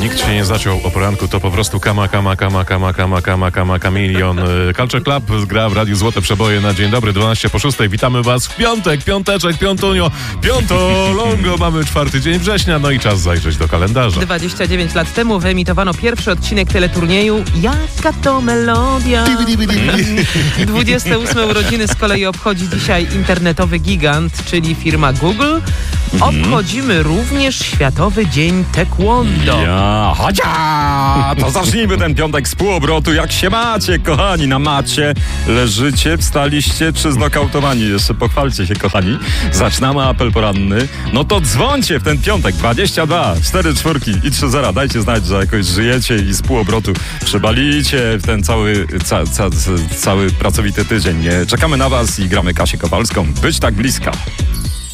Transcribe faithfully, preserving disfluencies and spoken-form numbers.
nikt się nie zaciął o poranku, to po prostu kama, kama, kama, kama, kama, kama, kama, kamilion. Culture Club gra w Radiu Złote Przeboje na dzień dobry, dwanaście po szóstej. Witamy was w piątek, piąteczek, piątunio, piąto longo. Mamy czwarty dzień września, no i czas zajrzeć do kalendarza. dwadzieścia dziewięć lat temu wyemitowano pierwszy odcinek teleturnieju Jaka to melodia. dwudzieste ósme urodziny z kolei obchodzi dzisiaj internetowy gigant, czyli firma Google. Obchodzimy również Światowy Dzień Taekwondo. Ja, chociaż to zacznijmy ten piątek z półobrotu. Jak się macie, kochani, na macie? Leżycie, wstaliście czy znokautowani? Jeszcze pochwalcie się, kochani. Zaczynamy apel poranny. No to dzwońcie w ten piątek. dwadzieścia dwa, cztery czwórki i trzy zera. Dajcie znać, że jakoś żyjecie i z półobrotu przebalicie w ten cały, ca, ca, cały pracowity tydzień. Czekamy na was i gramy Kasię Kowalską. Być tak bliska.